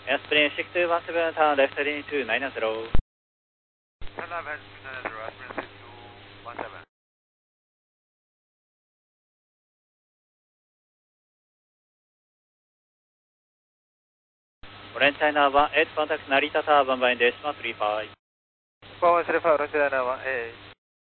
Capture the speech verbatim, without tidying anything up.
Aspirin six two one seven, turn left heading to nine zero. Turn left heading to nine zero, Aspirin six two one seven. Orange China one eight, contact Narita Tower, one by Decima three five. one one three five, Orange China one eight.